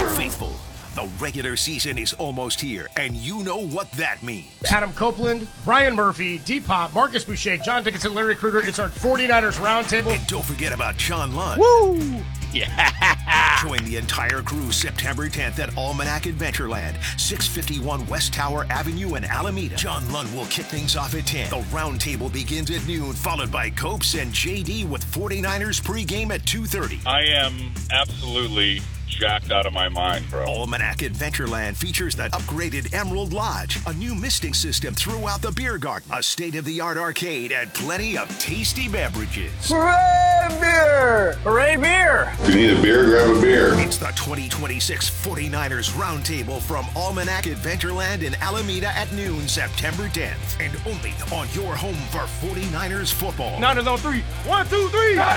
Faithful, the regular season is almost here, and you know what that means. Adam Copeland, Brian Murphy, D-Pop, Marcus Boucher, John Dickinson, Larry Krueger. It's our 49ers Roundtable. And don't forget about John Lund. Woo! Yeah! Join the entire crew September 10th at Almanac Adventureland, 651 West Tower Avenue in Alameda. John Lund will kick things off at 10. The Roundtable begins at noon, followed by Copes and JD with 49ers pregame at 2:30. I am absolutely jacked out of my mind, bro. Almanac Adventureland features the upgraded Emerald Lodge, a new misting system throughout the beer garden, a state-of-the-art arcade, and plenty of tasty beverages. Hooray, beer! Hooray, beer! If you need a beer, grab a beer. It's the 2026 49ers Roundtable from Almanac Adventureland in Alameda at noon, September 10th. And only on your home for 49ers football. Niners on three. 1, 2, 3. We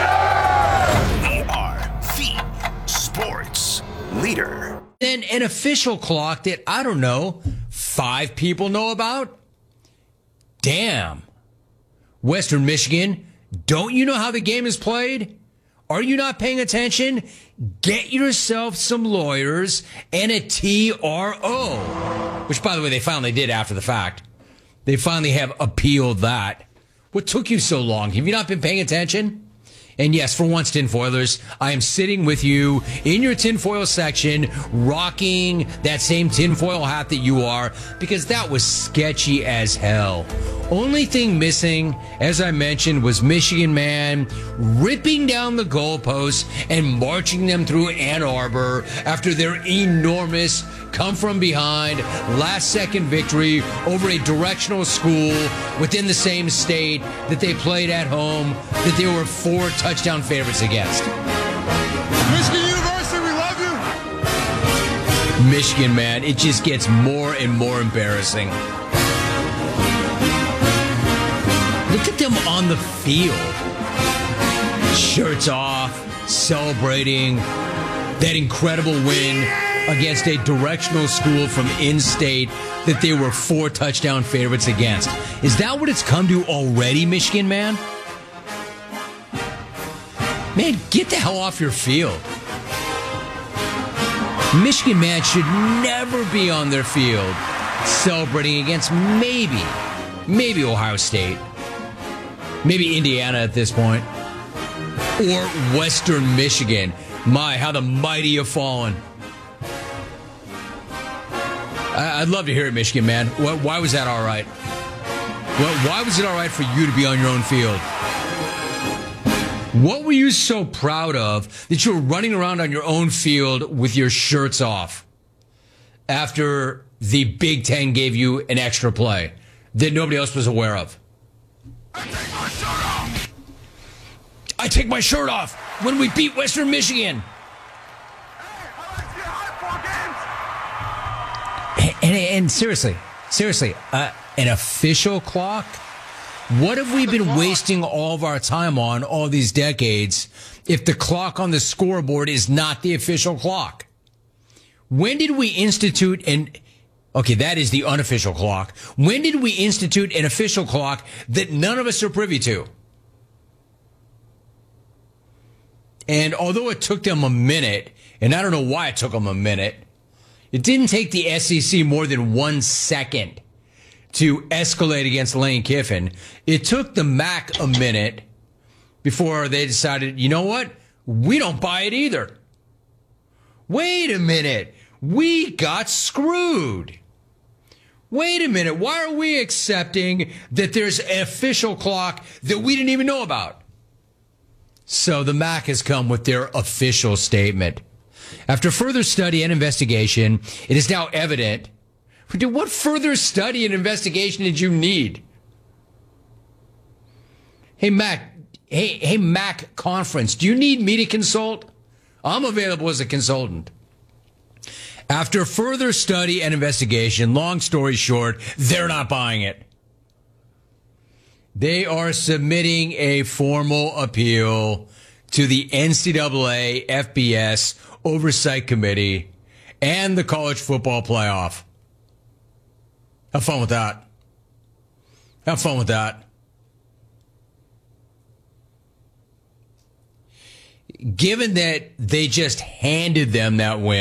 are the sports leader. Then an official clock that, I don't know, 5 people know about? Damn. Western Michigan, don't you know how the game is played? Are you not paying attention? Get yourself some lawyers and a TRO. Which, by the way, they finally did after the fact. They finally have appealed that. What took you so long? Have you not been paying attention? And yes, for once, tinfoilers, I am sitting with you in your tinfoil section, rocking that same tinfoil hat that you are, because that was sketchy as hell. Only thing missing, as I mentioned, was Michigan Man ripping down the goalposts and marching them through Ann Arbor after their enormous come-from-behind, last-second victory over a directional school within the same state that they played at home, that they were 4 touchdown favorites against. Michigan University, we love you. Michigan, man, it just gets more and more embarrassing. Look at them on the field. Shirts off, celebrating that incredible win against a directional school from in-state that they were 4 touchdown favorites against. Is that what it's come to already, Michigan Man? Man, get the hell off your field. Michigan Man should never be on their field celebrating against maybe Ohio State, maybe Indiana at this point, or Western Michigan. My, how the mighty have fallen. I'd love to hear it, Michigan Man. Why was that all right? Why was it all right for you to be on your own field? What were you so proud of that you were running around on your own field with your shirts off after the Big Ten gave you an extra play that nobody else was aware of? I take my shirt off. I take my shirt off when we beat Western Michigan. And seriously, an official clock? What have we been wasting all of our time on all these decades if the clock on the scoreboard is not the official clock? When did we institute okay, that is the unofficial clock. When did we institute an official clock that none of us are privy to? And although it took them a minute, and I don't know why it took them a minute, it didn't take the SEC more than 1 second to escalate against Lane Kiffin. It took the MAC a minute before they decided, you know what? We don't buy it either. Wait a minute. We got screwed. Wait a minute. Why are we accepting that there's an official clock that we didn't even know about? So the MAC has come with their official statement. After further study and investigation, it is now evident. What further study and investigation did you need? Hey, MAC conference, do you need me to consult? I'm available as a consultant. After further study and investigation, long story short, they're not buying it. They are submitting a formal appeal to the NCAA FBS Oversight Committee and the College Football Playoff. Have fun with that. Have fun with that. Given that they just handed them that win,